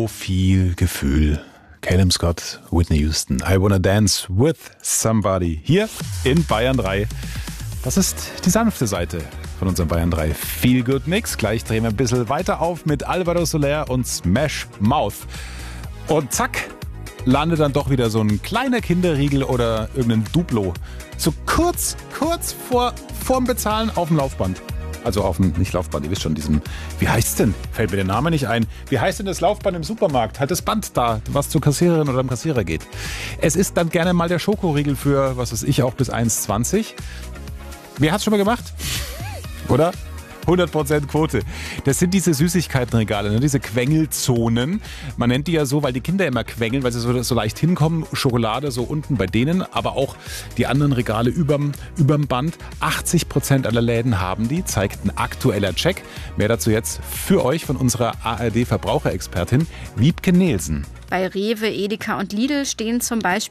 so viel Gefühl. Calum Scott, Whitney Houston, I Wanna Dance with Somebody. Hier in Bayern 3. Das ist die sanfte Seite von unserem Bayern 3 Feel Good Mix. Gleich drehen wir ein bisschen weiter auf mit Alvaro Soler und Smash Mouth. Und zack, landet dann doch wieder so ein kleiner Kinderriegel oder irgendein Duplo. So kurz vorm Bezahlen auf dem Laufband. Also auf dem, nicht Laufband, ihr wisst schon, diesem, wie heißt's denn? Fällt mir der Name nicht ein. Wie heißt denn das Laufband im Supermarkt? Halt das Band da, was zur Kassiererin oder dem Kassierer geht. Es ist dann gerne mal der Schokoriegel für, was weiß ich, auch bis 1,20. Wer hat's schon mal gemacht? Oder? 100% Quote. Das sind diese Süßigkeitenregale, ne? Diese Quengelzonen. Man nennt die ja so, weil die Kinder immer quengeln, weil sie so leicht hinkommen. Schokolade so unten bei denen, aber auch die anderen Regale überm Band. 80% aller Läden haben die, zeigt ein aktueller Check. Mehr dazu jetzt für euch von unserer ARD-Verbraucherexpertin Wiebke Nielsen. Bei Rewe, Edeka und Lidl stehen zum Beispiel